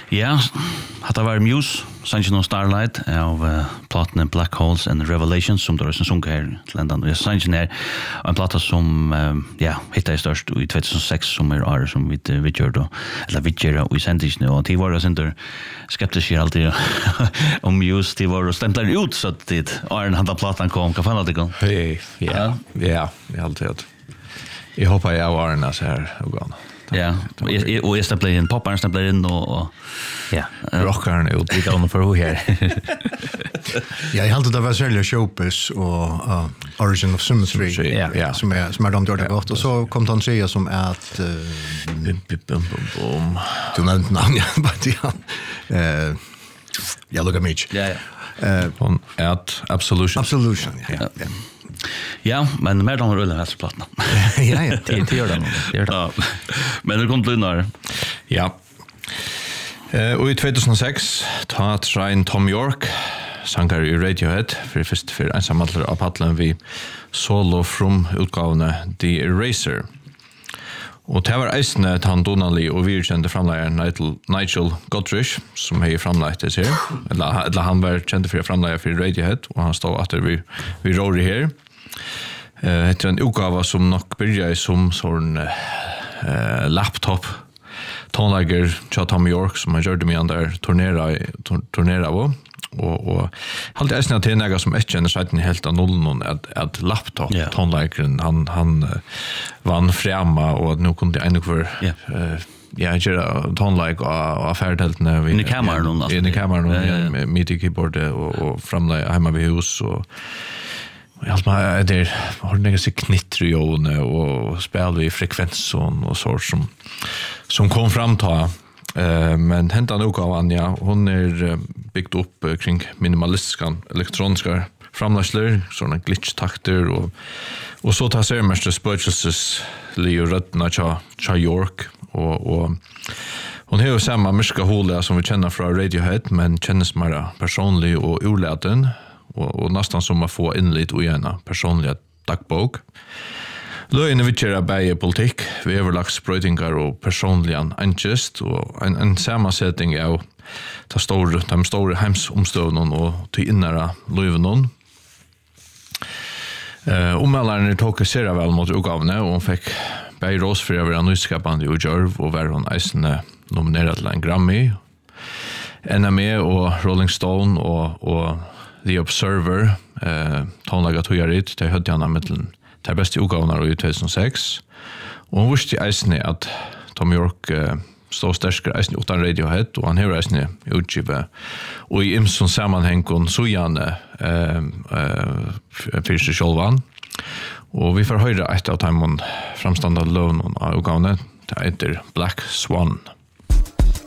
Ja, det var Muse, Sunshine on Starlight av platene Black Holes and Revelations som det er som sunker her til enda. Sunshine en plata som hittet jeg størst i 2006 som året som vi gjør da, eller vi gjør i sendisene, og de var jo skeptiske alltid om Muse, de var stemplet ut så dit åren han da platan kom, hva fann det kom? Ja, jeg alltid. Jeg håper jeg var en av så her og Ja, och jag stämplar in popparen stämplar in och rockaren ut lite on för här. Ja, jag hade det var sälja Showbiz och Origin of Symmetry som är de gjorde gott och så kom han säga som att du nämnde namn ja, look at me. Hon Absolution. Ja. Ja, men mer de rullar här plattorna. Ja. Det gör de. Ja. Men det kom till när. Ja. Och i 2006 tar Ryan Tom York sanger i Radiohead för ensamma av pallen vi solo from utgåvne The Eraser. Och det var eisne han Donnelly och virkände framläggaren Nigel Godrich som är framlagt det här. Eller han var känd för framläggare för Radiohead och han stod att vi Rory här. Det är en utgåva som nog började som sån laptop tonlägger Tom York som han gjorde med han där turnera och halt eisne till några som inte känner sig helt av nollen att laptop tonläggaren han vann framma och nu kunde en för jag gör tonlägg och affärdeltna i kameran med MIDI keyboard och framlägga hemma vid hus och allt man där har några sig knittrejon och spelar i frekvensen och så som kom fram ta men hända nog av Anja hon byggt upp kring minimalistiska elektroniska framlägsler såna glitch-takter och så tar sig mest spökelses Leo Röttna cha York och hon har ju samma myska håla som vi känner från Radiohead men känns mer personlig och oläten och nästan som att få in lite ogärna personliga dagbok. Löjene vittjera bäge politik, vi överlagsbröjtingar och personliga angest och en sammansättning av de stora hemsomstövnen och till innara löjvenon. Omälaren tog sig väl mot utgavne och hon fick bäge rås för över en nyskapande och Jörv och var hon eisende nominerad till en Grammy. NME och Rolling Stone och The Observer tonlaga tojarit det hade han mittlen det bästa utgåvan i 2006 och hon visste eisne att Tom York stod starkare eisne utan Radiohead och han har eisne utgivet och i imson sammanhäng så gärna för sig självan och vi får höra ett av timon framstående lön av utgåvan det heter Black Swan.